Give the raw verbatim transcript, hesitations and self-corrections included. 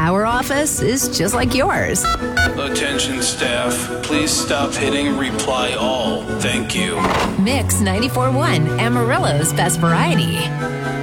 Our office is just like yours. Attention staff, please stop hitting reply all. Thank you. Mix ninety-four point one, Amarillo's best variety.